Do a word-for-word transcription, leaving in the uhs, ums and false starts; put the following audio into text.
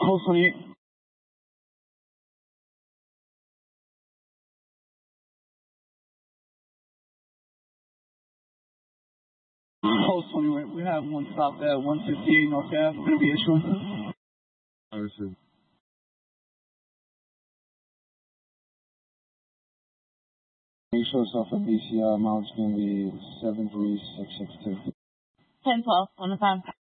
Post twenty-eight. Post twenty-eight. We have one stop at one fifty-eight North Ave. Going to be issuance. Understood. Make sure yourself at B C R. Mileage going to be seven three six six two. ten twelve on the time.